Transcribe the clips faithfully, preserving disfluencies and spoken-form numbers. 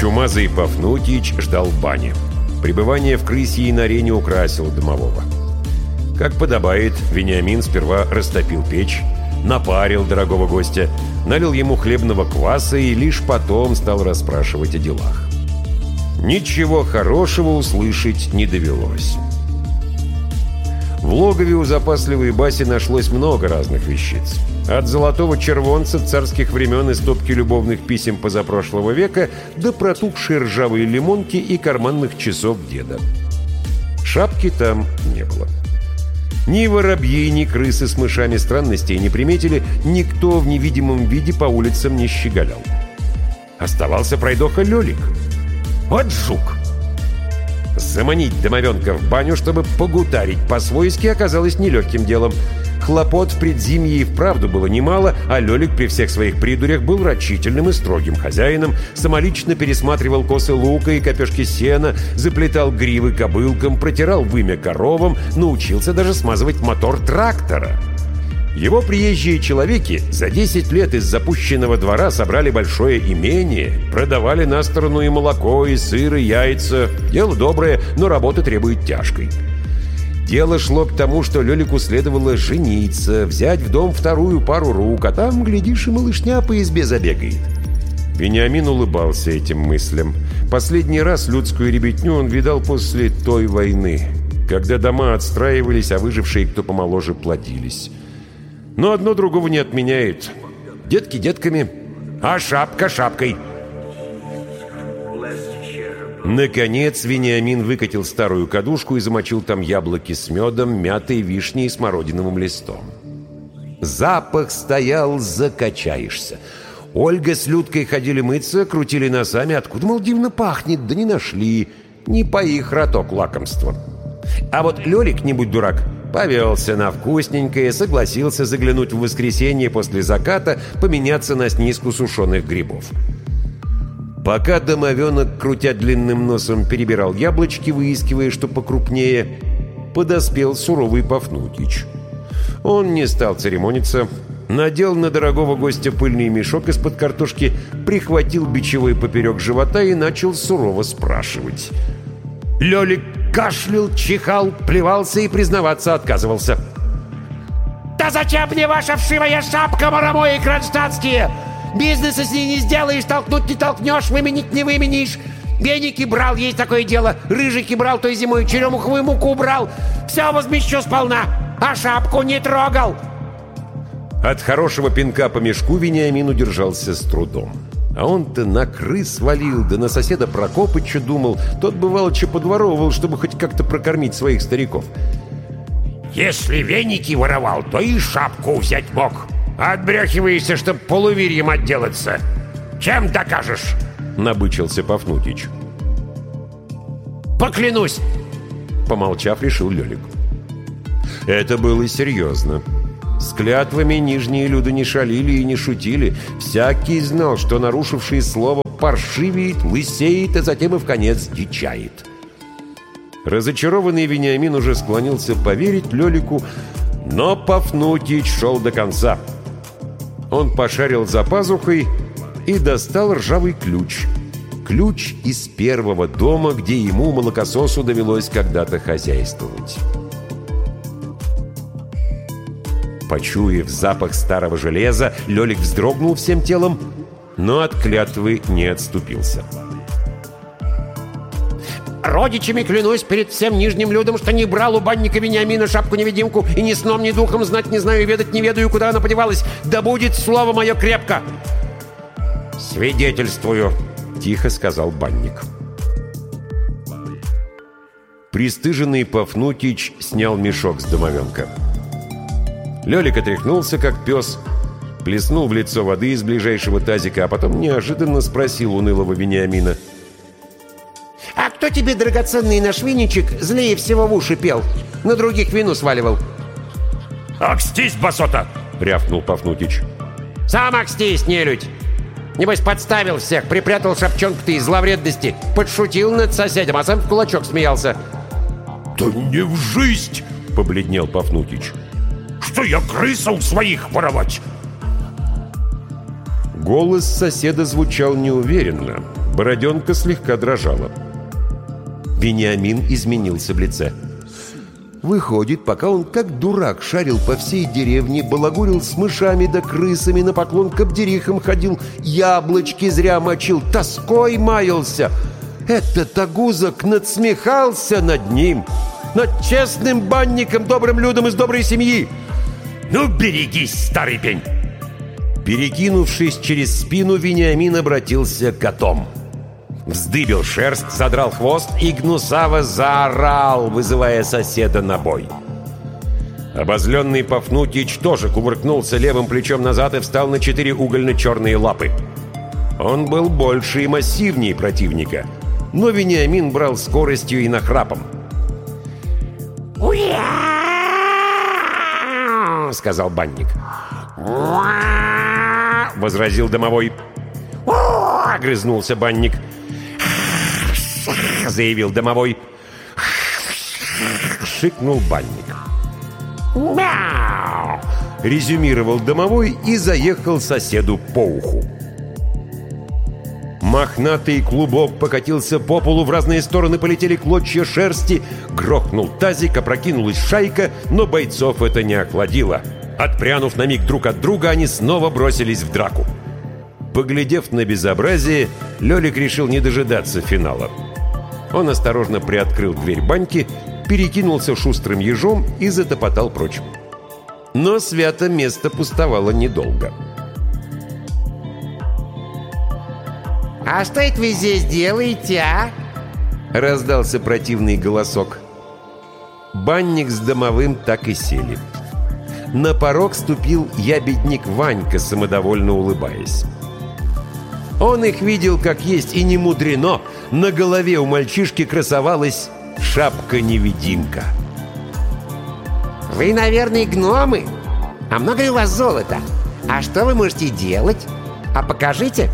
Чумазый Пафнутич ждал в бане. Пребывание в крысьей норе не украсило домового. Как подобает, Вениамин сперва растопил печь, напарил дорогого гостя, налил ему хлебного кваса и лишь потом стал расспрашивать о делах. Ничего хорошего услышать не довелось. В логове у запасливой Баси нашлось много разных вещиц. От золотого червонца царских времен и стопки любовных писем позапрошлого века до протухшей ржавой лимонки и карманных часов деда. Шапки там не было. Ни воробьи, ни крысы с мышами странностей не приметили, никто в невидимом виде по улицам не щеголял. Оставался пройдоха Лёлик. Вот жук! Заманить домовенка в баню, чтобы погутарить по-свойски, оказалось нелегким делом. Хлопот в предзимье и вправду было немало, а Лёлик при всех своих придурях был рачительным и строгим хозяином, самолично пересматривал косы лука и копешки сена, заплетал гривы кобылкам, протирал вымя коровам, научился даже смазывать мотор трактора. Его приезжие человеки за десять лет из запущенного двора собрали большое имение, продавали на сторону и молоко, и сыр, и яйца. Дело доброе, но работа требует тяжкой. Дело шло к тому, что Лёлику следовало жениться, взять в дом вторую пару рук, а там, глядишь, и малышня по избе забегает. Вениамин улыбался этим мыслям. Последний раз людскую ребятню он видал после той войны, когда дома отстраивались, а выжившие, кто помоложе, плодились. Но одно другого не отменяет. Детки детками, а шапка шапкой. Наконец Вениамин выкатил старую кадушку и замочил там яблоки с медом, мятой, вишней и смородиновым листом. Запах стоял, закачаешься. Ольга с Людкой ходили мыться, крутили носами. Откуда, мол, дивно пахнет, да не нашли. Не по их роток лакомства. А вот Лёлик, не будь дурак, повелся на вкусненькое, согласился заглянуть в воскресенье после заката, поменяться на снизку сушеных грибов. Пока домовенок, крутя длинным носом, перебирал яблочки, выискивая, что покрупнее, подоспел суровый Пафнутич. Он не стал церемониться, надел на дорогого гостя пыльный мешок из-под картошки, прихватил бичевой поперек живота и начал сурово спрашивать. Лёлик кашлял, чихал, плевался и признаваться отказывался. «Да зачем мне ваша вшивая шапка, моромои кронштадтские? Бизнеса с ней не сделаешь, толкнуть не толкнешь, выменить не выменишь. Веники брал, есть такое дело. Рыжики брал той зимой, черемуховую муку брал. Все возмещу сполна, а шапку не трогал». От хорошего пинка по мешку Вениамин удержался с трудом. А он-то на крыс валил, да на соседа Прокопыча думал. Тот, бывало, че подворовывал, чтобы хоть как-то прокормить своих стариков. «Если веники воровал, то и шапку взять мог. Отбрехиваешься, чтоб полуверьем отделаться. Чем докажешь?» — набычился Пафнутич. «Поклянусь!» — помолчав, решил Лёлик. Это было серьезно. С клятвами нижние люди не шалили и не шутили. Всякий знал, что нарушивший слово паршивеет, лысеет, а затем и в конец дичает. Разочарованный Вениамин уже склонился поверить Лёлику, но Пафнутич шел до конца. Он пошарил за пазухой и достал ржавый ключ. Ключ из первого дома, где ему, молокососу, довелось когда-то хозяйствовать. Почуяв запах старого железа, Лёлик вздрогнул всем телом, но от клятвы не отступился. «Родичами клянусь перед всем нижним людом, что не брал у банника Вениамина шапку-невидимку и ни сном, ни духом знать не знаю, ведать не ведаю, куда она подевалась. Да будет слово мое крепко!» «Свидетельствую!» — тихо сказал банник. Пристыженный Пафнутич снял мешок с домовенка. Лёлик отряхнулся, как пес, плеснул в лицо воды из ближайшего тазика, а потом неожиданно спросил унылого Вениамина: «А кто тебе, драгоценный наш винничек, злее всего в уши пел? На других вину сваливал?» «Акстись, басота!» — рявкнул Пафнутич. «Сам акстись, нелюдь! Небось, подставил всех, припрятал шапчонку-то из зловредности, подшутил над соседом, а сам в кулачок смеялся». «Да не в жизнь!» — побледнел Пафнутич. «Что я крыса у своих воровать?» Голос соседа звучал неуверенно. Бороденка слегка дрожала. Вениамин изменился в лице. Выходит, пока он как дурак шарил по всей деревне, балагурил с мышами да крысами, на поклон к обдерихам ходил, яблочки зря мочил, тоской маялся. Этот огузок надсмехался над ним, над честным банником, добрым людом из доброй семьи. «Ну, берегись, старый пень!» Перекинувшись через спину, Вениамин обратился к котом. Вздыбил шерсть, задрал хвост и гнусаво заорал, вызывая соседа на бой. Обозленный Пафнутич тоже кувыркнулся левым плечом назад и встал на четыре угольно-черные лапы. Он был больше и массивнее противника, но Вениамин брал скоростью и нахрапом. «Уя!» — сказал банник. «Уа!» — возразил домовой. «Уа!» — огрызнулся банник. — заявил домовой. — шикнул банник. «Мяу!» — резюмировал домовой и заехал соседу по уху. Мохнатый клубок покатился по полу, в разные стороны полетели клочья шерсти, грохнул тазик, опрокинулась шайка, но бойцов это не охладило. Отпрянув на миг друг от друга, они снова бросились в драку. Поглядев на безобразие, Лёлик решил не дожидаться финала. Он осторожно приоткрыл дверь баньки, перекинулся шустрым ежом и затопотал прочь. Но свято место пустовало недолго. «А что это вы здесь делаете, а?» — раздался противный голосок. Банник с домовым так и сели. На порог ступил ябедник Ванька, самодовольно улыбаясь. Он их видел как есть, и не мудрено. На голове у мальчишки красовалась шапка-невидимка. «Вы, наверное, гномы? А много ли у вас золота? А что вы можете делать? А покажите!»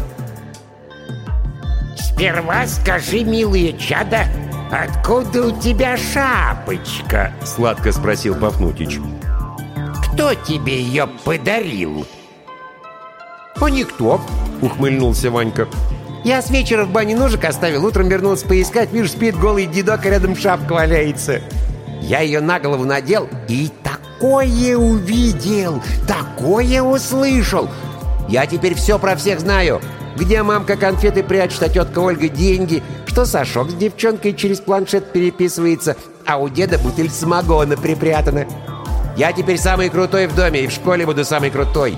«Сперва скажи, милые чада, откуда у тебя шапочка?» — сладко спросил Пафнутич. «Кто тебе ее подарил?» «А никто», — ухмыльнулся Ванька. «Я с вечера в бане ножик оставил, утром вернулся поискать, вижу, спит голый дедок, а рядом шапка валяется. Я ее на голову надел и такое увидел, такое услышал. Я теперь все про всех знаю. Где мамка конфеты прячет, а тетка Ольга деньги, что Сашок с девчонкой через планшет переписывается, а у деда бутыль самогона припрятана. Я теперь самый крутой в доме и в школе буду самый крутой».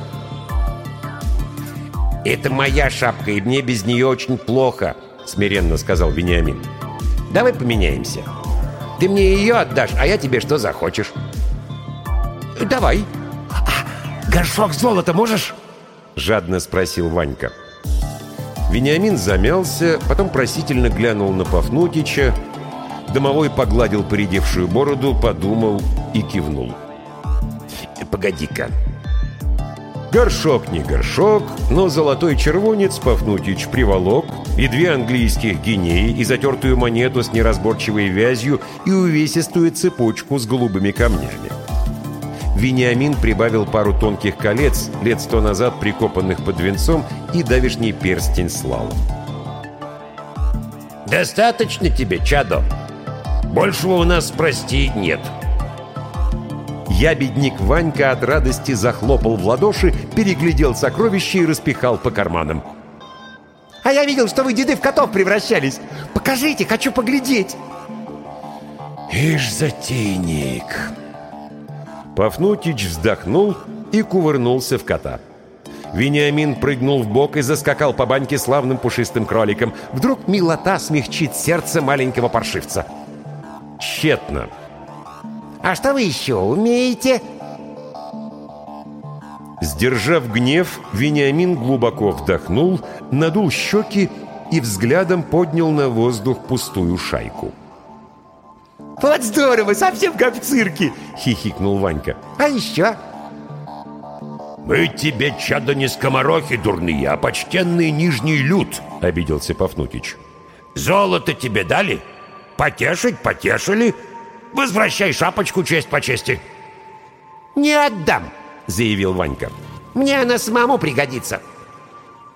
«Это моя шапка, и мне без нее очень плохо», — смиренно сказал Вениамин. «Давай поменяемся. Ты мне ее отдашь, а я тебе что захочешь». «Давай». «А горшок золота можешь?» — жадно спросил Ванька. Вениамин замялся, потом просительно глянул на Пафнутича. Домовой погладил поредевшую бороду, подумал и кивнул. «Погоди-ка». Горшок не горшок, но золотой червонец Пафнутич приволок, и две английских гинеи, и затертую монету с неразборчивой вязью, и увесистую цепочку с голубыми камнями. Вениамин прибавил пару тонких колец, лет сто назад прикопанных под венцом, и давешний перстень с лалом. «Достаточно тебе, чадо? Большего у нас, прости, нет». Ябедник Ванька от радости захлопал в ладоши, переглядел сокровища и распихал по карманам. «А я видел, что вы, деды, в котов превращались. Покажите, хочу поглядеть». «Ишь, затейник!» Пафнутич вздохнул и кувырнулся в кота. Вениамин прыгнул в бок и заскакал по баньке славным пушистым кроликом. Вдруг милота смягчит сердце маленького паршивца. Тщетно. «А что вы еще умеете?» Сдержав гнев, Вениамин глубоко вдохнул, надул щеки и взглядом поднял на воздух пустую шайку. «Вот здорово, совсем как в цирке!» — хихикнул Ванька. «А еще?» «Мы тебе, чадо, не скоморохи дурные, а почтенный нижний люд!» — обиделся Пафнутич. «Золото тебе дали? Потешить потешили? Возвращай шапочку, честь по чести!» «Не отдам!» — заявил Ванька. «Мне она самому пригодится!»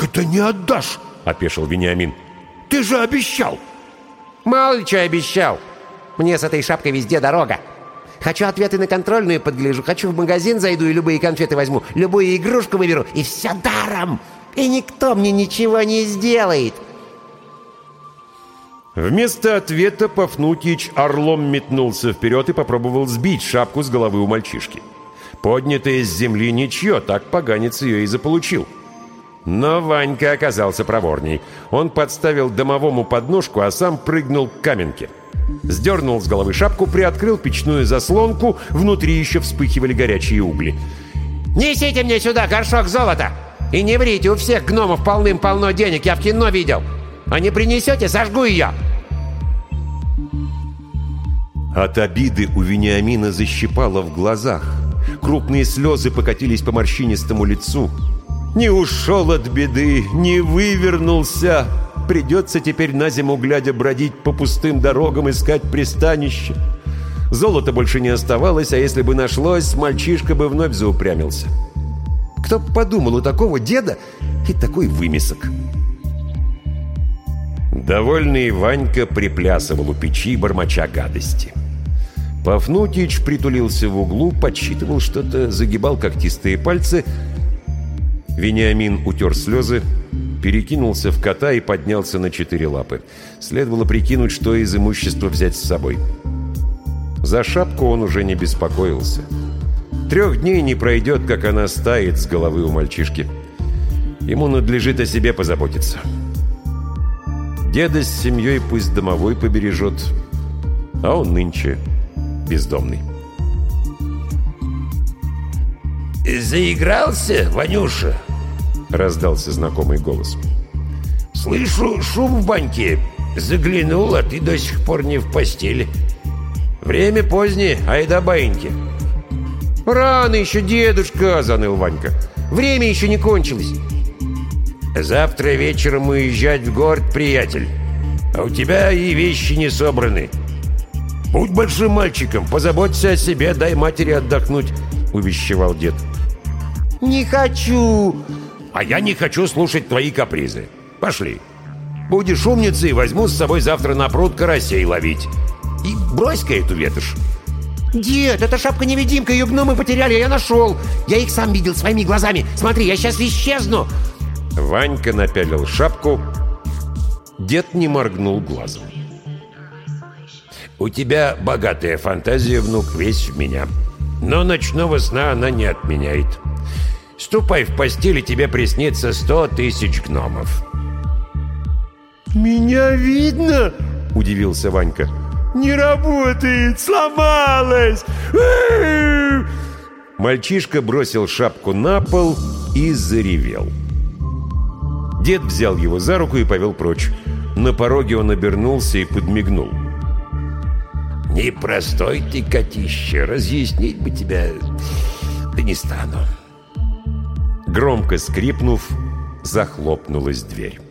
«Как это не отдашь?» — опешил Вениамин. «Ты же обещал!» «Мало ли что обещал. Мне с этой шапкой везде дорога. Хочу ответы на контрольную подгляжу, хочу в магазин зайду и любые конфеты возьму, любую игрушку выберу, и все даром. И никто мне ничего не сделает». Вместо ответа Пафнутьич орлом метнулся вперед и попробовал сбить шапку с головы у мальчишки. Поднятая с земли ничье, так поганец ее и заполучил. Но Ванька оказался проворней. Он подставил домовому подножку, а сам прыгнул к каменке. Сдернул с головы шапку, приоткрыл печную заслонку, внутри еще вспыхивали горячие угли. «Несите мне сюда горшок золота! И не врите, у всех гномов полным-полно денег, я в кино видел! А не принесете, сожгу ее!» От обиды у Вениамина защипало в глазах. Крупные слезы покатились по морщинистому лицу. Не ушел от беды, не вывернулся. Придется теперь на зиму глядя бродить по пустым дорогам, искать пристанище. Золота больше не оставалось, а если бы нашлось, мальчишка бы вновь заупрямился. Кто б подумал, у такого деда и такой вымесок. Довольный Ванька приплясывал у печи, бормоча гадости. Пафнутьич притулился в углу, подсчитывал что-то, загибал когтистые пальцы. Вениамин утер слезы, перекинулся в кота и поднялся на четыре лапы. Следовало прикинуть, что из имущества взять с собой. За шапку он уже не беспокоился. Трех дней не пройдет, как она стает с головы у мальчишки. Ему надлежит о себе позаботиться. Деда с семьей пусть домовой побережет, а он нынче бездомный. «Заигрался, Ванюша?» — раздался знакомый голос. «Слышу шум в баньке. Заглянул, а ты до сих пор не в постели. Время позднее, айда баиньки». «Рано еще, дедушка!» — заныл Ванька. «Время еще не кончилось». «Завтра вечером уезжать в город, приятель. А у тебя и вещи не собраны. Будь большим мальчиком, позаботься о себе, дай матери отдохнуть», — увещевал дед. «Не хочу!» «А я не хочу слушать твои капризы. Пошли. Будешь умницей, возьму с собой завтра на пруд карасей ловить. И брось-ка эту ветошь». «Дед, это шапка-невидимка, ее гномы потеряли, я нашел. Я их сам видел своими глазами. Смотри, я сейчас исчезну». Ванька напялил шапку. Дед не моргнул глазом. «У тебя богатая фантазия, внук, весь в меня. Но ночного сна она не отменяет. Ступай в постель, и тебе приснится сто тысяч гномов». «Меня видно?» — удивился Ванька. «Не работает, сломалась!» Мальчишка бросил шапку на пол и заревел. Дед взял его за руку и повел прочь. На пороге он обернулся и подмигнул. «Непростой ты, котище, разъяснить бы тебя, да не стану». Громко скрипнув, захлопнулась дверь.